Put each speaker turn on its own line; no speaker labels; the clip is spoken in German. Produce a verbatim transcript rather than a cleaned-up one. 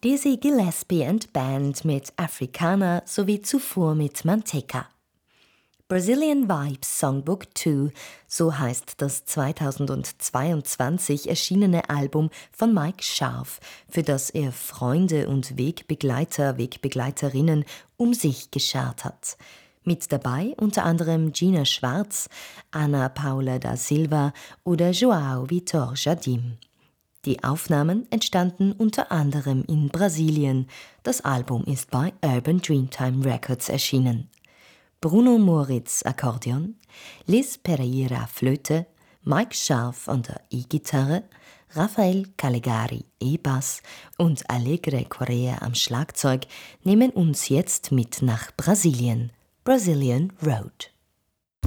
Dizzy Gillespie and Band mit Africana sowie zuvor mit Manteca. Brazilian Vibes Songbook zwei, so heißt das zweitausendzweiundzwanzig erschienene Album von Mike Scharf, für das er Freunde und Wegbegleiter, Wegbegleiterinnen um sich geschart hat. Mit dabei unter anderem Gina Schwarz, Ana Paula da Silva oder João Vitor Jardim. Die Aufnahmen entstanden unter anderem in Brasilien. Das Album ist bei Urban Dreamtime Records erschienen. Bruno Moritz Akkordeon, Liz Pereira Flöte, Mike Scharf an der E-Gitarre, Rafael Calegari E-Bass und Alegre Correa am Schlagzeug nehmen uns jetzt mit nach Brasilien. Brazilian Road.